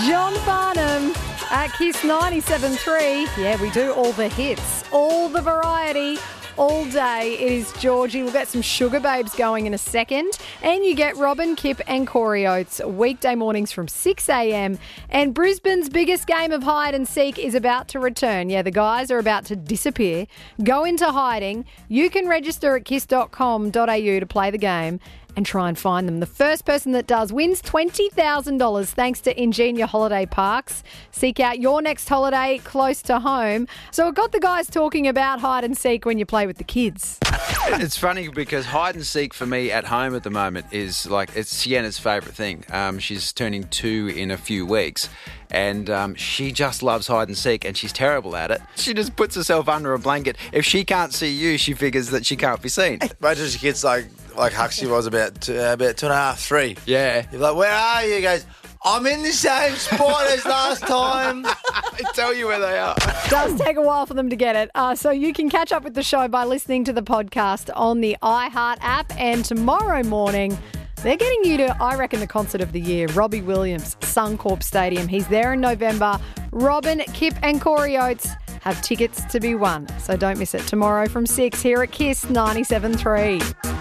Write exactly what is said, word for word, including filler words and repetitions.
John Farnham at Kiss ninety-seven point three. Yeah, we do all the hits, all the variety, all day. It is Georgie. We'll get some Sugar Babes going in a second. And you get Robin, Kip and Corey Oates weekday mornings from six a.m. And Brisbane's biggest game of hide and seek is about to return. Yeah, the guys are about to disappear, go into hiding. You can register at kiss dot com dot a u to play the game and try and find them. The first person that does wins twenty thousand dollars thanks to Ingenia Holiday Parks. Seek out your next holiday close to home. So I've got the guys talking about hide and seek when you play with the kids. It's funny because hide and seek for me at home at the moment is like, it's Sienna's favourite thing. Um, she's turning two in a few weeks. And um, she just loves hide and seek, and she's terrible at it. She just puts herself under a blanket. If she can't see you, she figures that she can't be seen. Imagine she gets like like Huxley was about two, uh, about two and a half, three. Yeah. You're like, where are you? He goes, I'm in the same spot as last time. I tell you where they are. It does take a while for them to get it. Uh, so you can catch up with the show by listening to the podcast on the iHeart app. And tomorrow morning, they're getting you to, I reckon, the concert of the year, Robbie Williams, Suncorp Stadium. He's there in November. Robin, Kip and Corey Oates have tickets to be won. So don't miss it tomorrow from six here at Kiss ninety-seven point three.